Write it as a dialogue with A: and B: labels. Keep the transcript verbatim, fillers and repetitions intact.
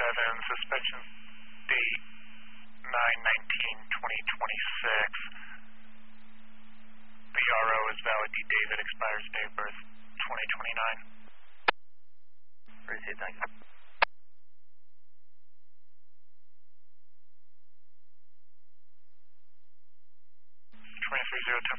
A: seven, suspension date nine nineteen twenty twenty-six. The R O is valid. D. David, expires date of birth twenty twenty-nine.
B: Received, thank you.
A: twenty-three zero two.